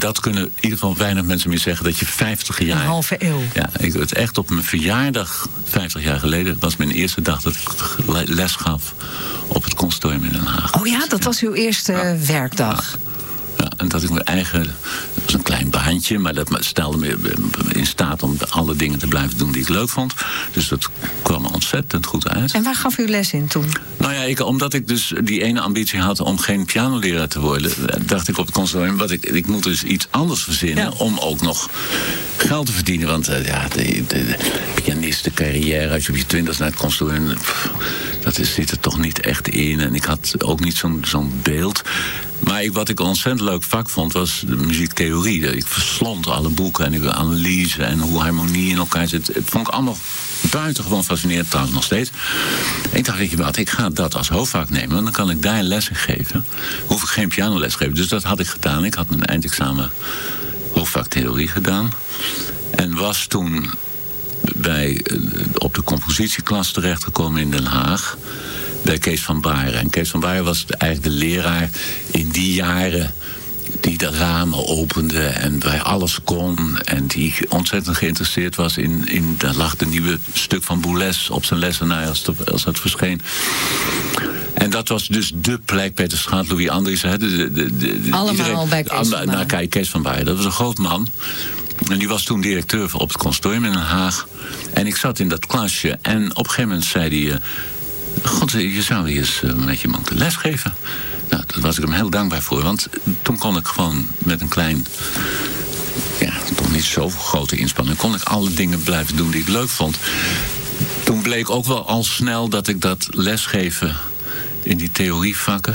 dat kunnen in ieder geval weinig mensen meer zeggen, dat je 50 jaar... Een halve eeuw. Ja, ik het echt op mijn verjaardag, 50 jaar geleden, was mijn eerste dag dat ik les gaf op het Conservatorium in Den Haag. Oh ja, dat was uw eerste werkdag. Ja, en dat ik mijn eigen... Dat was een klein baantje, maar dat stelde me in staat om alle dingen te blijven doen die ik leuk vond. Dus dat kwam er ontzettend goed uit. En waar gaf u les in toen? Nou ja, omdat ik dus die ene ambitie had om geen pianoleraar te worden, dacht ik op het conservatorium, ik moet dus iets anders verzinnen om ook nog geld te verdienen. Want de pianistencarrière, als je op je 20 naar het conservatorium, dat zit er toch niet echt in. En ik had ook niet zo'n beeld. Maar wat ik een ontzettend leuk vak vond, was de muziektheorie. Ik verslond alle boeken en de analyse en hoe harmonie in elkaar zit. Het vond ik allemaal buitengewoon fascinerend, trouwens nog steeds. En ik dacht, weet je wat, ik ga dat als hoofdvak nemen, want dan kan ik daar lessen geven. Hoef ik geen pianoles geven. Dus dat had ik gedaan. Ik had mijn eindexamen hoofdvaktheorie gedaan. En was toen op de compositieklas terechtgekomen in Den Haag, bij Kees van Baaren. En Kees van Baaren was eigenlijk de leraar in die jaren die de ramen opende en bij alles kon. En die ontzettend geïnteresseerd was in daar lag de nieuwe stuk van Boulez op zijn lessenaar als dat verscheen. En dat was dus de plek, Peter Schaat, Louis Andriessen. Allemaal bij Kees van Baaren. Nou, Kees van Baaren, dat was een groot man. En die was toen directeur op het conservatorium in Den Haag. En ik zat in dat klasje en op een gegeven moment zei hij, God, je zou eens met je moeten lesgeven. Nou, daar was ik hem heel dankbaar voor. Want toen kon ik gewoon met een klein, toch niet zo grote inspanning, kon ik alle dingen blijven doen die ik leuk vond. Toen bleek ook wel al snel dat ik dat lesgeven in die theorievakken.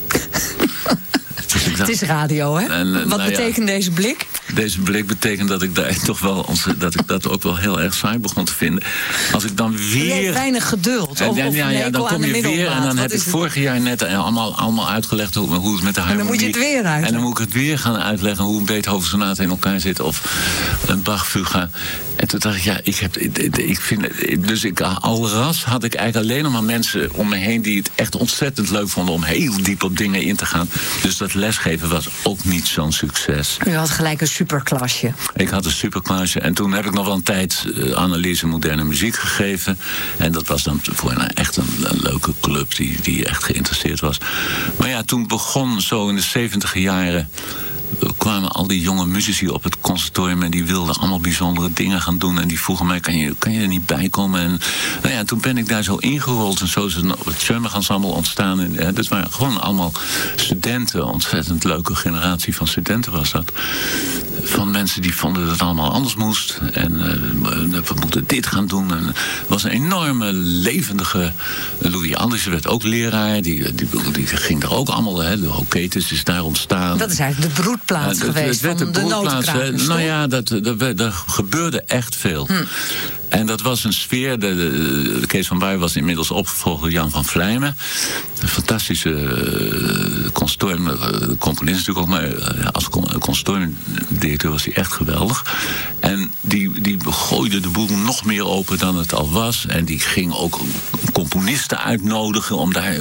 Dus het is radio, hè? Wat betekent deze blik? Deze blik betekent dat ik daar toch wel dat ik dat ook wel heel erg saai begon te vinden. Als ik dan weer... Je hebt weinig geduld. Dan kom je weer en dan heb ik vorig jaar net allemaal uitgelegd hoe het met de harmonie... En dan moet je het weer uitleggen. En dan moet ik het weer gaan uitleggen hoe een Beethoven-sonate in elkaar zit of een Bach-fuga. En toen dacht ik, al ras had ik eigenlijk alleen nog maar mensen om me heen die het echt ontzettend leuk vonden om heel diep op dingen in te gaan. Dus dat lesgeven was ook niet zo'n succes. U had gelijk een superklasje. Ik had een superklasje en toen heb ik nog wel een tijd analyse moderne muziek gegeven. En dat was dan voor echt een leuke club die echt geïnteresseerd was. Maar ja, toen begon zo in de 70 jaren... kwamen al die jonge muzici op het conservatorium en die wilden allemaal bijzondere dingen gaan doen. En die vroegen mij, kan je er niet bij komen? En toen ben ik daar zo ingerold. En zo is het Schönberg Ensemble ontstaan. En dat waren gewoon allemaal studenten. Ontzettend leuke generatie van studenten was dat. Van mensen die vonden dat het allemaal anders moest. En we moeten dit gaan doen. En het was een enorme levendige... Louis Andriessen werd ook leraar. Die ging daar ook allemaal... de Hoketus is daar ontstaan. Dat is eigenlijk de broedplaats geweest van de notenkrakers. Nou ja, er gebeurde echt veel. En dat was een sfeer. De Kees van Baaren was inmiddels opgevolgd door Jan van Vlijmen. Een fantastische componist natuurlijk ook. Maar als conservatoriumdirecteur was hij echt geweldig. En die gooide de boel nog meer open dan het al was. En die ging ook componisten uitnodigen om daar...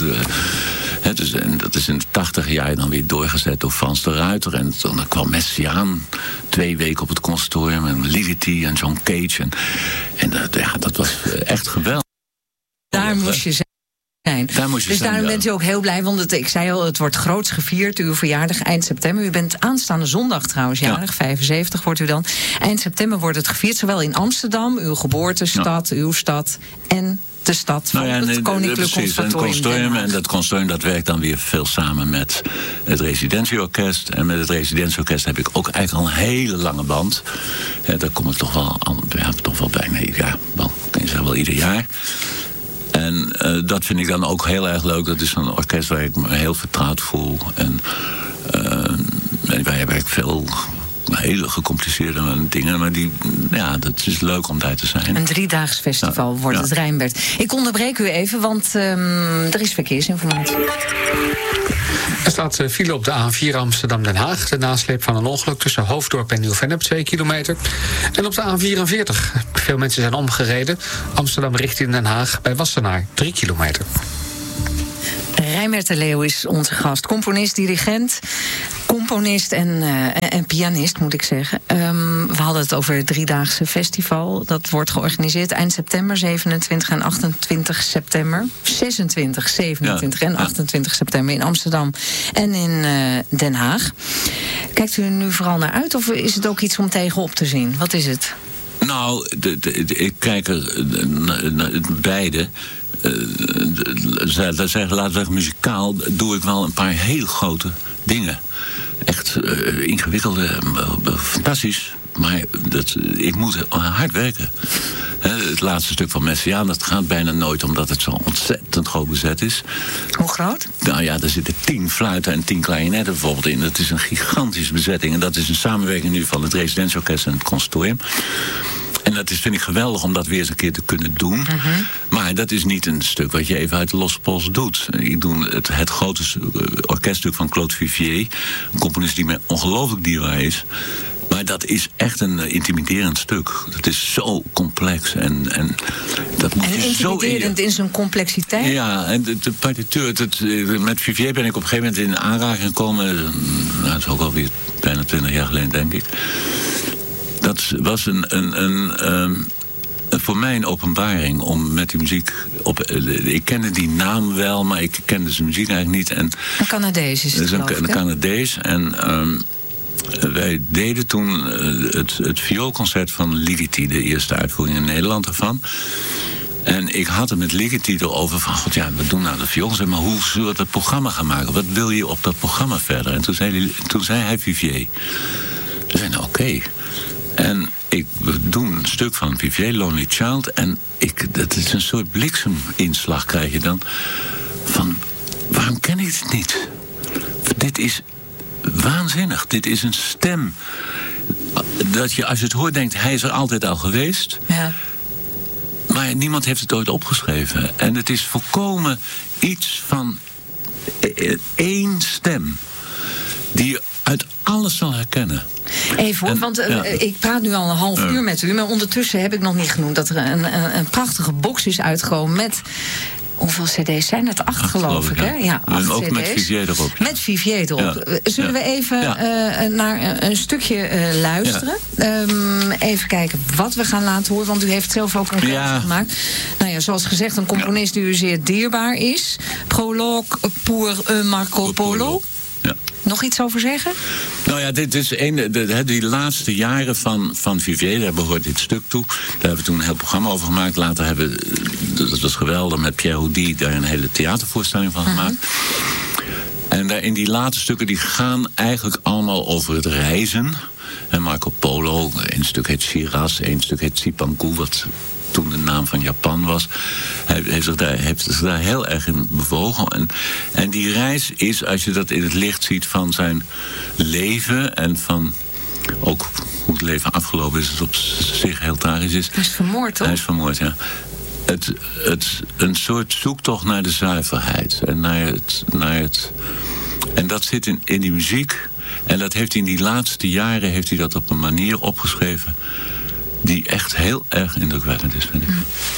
en dat is in de 80 jaar dan weer doorgezet door Frans de Ruiter. En dan kwam Messiaen 2 weken op het conservatorium. En Ligeti en John Cage. En dat was echt geweldig. Daar moest je zijn. Dus daarom bent u ook heel blij. Want ik zei al, het wordt groots gevierd. Uw verjaardag eind september. U bent aanstaande zondag trouwens jarig. 75 wordt u dan. Eind september wordt het gevierd. Zowel in Amsterdam, uw geboortestad, uw stad... en de stad van het Koninklijk Conservatorium. En dat conservatorium dat werkt dan weer veel samen met het residentieorkest. En met het residentieorkest heb ik ook eigenlijk al een hele lange band. Daar kom ik toch wel bijna wel ieder jaar. En dat vind ik dan ook heel erg leuk. Dat is een orkest waar ik me heel vertrouwd voel. En waar ik veel... hele gecompliceerde dingen, maar dat is leuk om daar te zijn. Een 3-daags festival wordt het Rijnbert. Ik onderbreek u even, want er is verkeersinformatie. Er staat file op de A4 Amsterdam-Den Haag. De nasleep van een ongeluk tussen Hoofddorp en Nieuw-Vennep, 2 kilometer. En op de A44. Veel mensen zijn omgereden. Amsterdam richting Den Haag bij Wassenaar, 3 kilometer. Rijnbert de Leeuw is onze gast. Componist, dirigent, componist en pianist, moet ik zeggen. We hadden het over het 3-daagse festival. Dat wordt georganiseerd eind september, 27 en 28 september. 26, 27 en 28 september in Amsterdam en in Den Haag. Kijkt u er nu vooral naar uit of is het ook iets om tegenop te zien? Wat is het? Nou, ik kijk er beide. Laten we zeggen, muzikaal doe ik wel een paar heel grote dingen. Echt ingewikkelde, fantastisch. Maar ik moet hard werken. Het laatste stuk van Messiaen, dat gaat bijna nooit, omdat het zo ontzettend groot bezet is. Hoe groot? Nou ja, er zitten 10 fluiten en 10 klarinetten bijvoorbeeld in. Dat is een gigantische bezetting. En dat is een samenwerking nu van het Residentieorkest en het Conservatorium. En dat vind ik geweldig om dat weer eens een keer te kunnen doen. Uh-huh. Maar dat is niet een stuk wat je even uit de losse pols doet. Ik doe het grote orkeststuk van Claude Vivier. Een componist die mij ongelooflijk dierbaar is. Maar dat is echt een intimiderend stuk. Dat is zo complex. En dat moet je zo intimiderend in zijn complexiteit? Ja, en de partituur. Met Vivier ben ik op een gegeven moment in aanraking gekomen. Nou, dat is ook alweer bijna 20 jaar geleden, denk ik. Dat was voor mij een openbaring om met die muziek... ik kende die naam wel, maar ik kende zijn muziek eigenlijk niet. En een Canadees is het, een Canadees. En wij deden toen het vioolconcert van Ligeti, de eerste uitvoering in Nederland ervan. En ik had het met Ligeti erover van... God, ja, we doen nou de vioolconcert, maar hoe zullen we dat programma gaan maken? Wat wil je op dat programma verder? En toen zei hij Vivier. Toen zei nou, oké. En ik doe een stuk van Vivier, Lonely Child. En dat is een soort blikseminslag krijg je dan. Van, waarom ken ik het niet? Dit is waanzinnig. Dit is een stem. Dat je, als je het hoort, denkt, hij is er altijd al geweest. Ja. Maar niemand heeft het ooit opgeschreven. En het is volkomen iets van één stem. Die je uit alles zal herkennen. Even hoor, want ik praat nu al een half uur met u... maar ondertussen heb ik nog niet genoemd dat er een prachtige box is uitgekomen met... Hoeveel cd's zijn het? 8 geloof ik, hè? Ja, 8 ook cd's. met Vivier erop. Met Vivier erop. Ja. Zullen we even naar een stukje luisteren? Ja. Even kijken wat we gaan laten horen, want u heeft zelf ook een keuze gemaakt. Nou ja, zoals gezegd, een componist die u zeer dierbaar is. Prologue pour Marco Polo. Ja. Nog iets over zeggen? Nou ja, dit is die laatste jaren van Vivier, daar behoort dit stuk toe. Daar hebben we toen een heel programma over gemaakt. Later hebben dat was geweldig, met Pierre Houdi daar een hele theatervoorstelling van gemaakt. En in die laatste stukken, die gaan eigenlijk allemaal over het reizen. En Marco Polo, een stuk heet Shiraz, een stuk heet Zipangu, wat toen de naam van Japan was. Hij heeft zich daar heel erg in bewogen. En die reis is, als je dat in het licht ziet van zijn leven en van ook hoe het leven afgelopen is, het op zich heel tragisch is. Hij is vermoord, toch? Hij is vermoord, ja. Een soort zoektocht naar de zuiverheid. En naar het en dat zit in die muziek. En dat heeft in die laatste jaren heeft hij dat op een manier opgeschreven die echt heel erg indrukwekkend is, vind ik.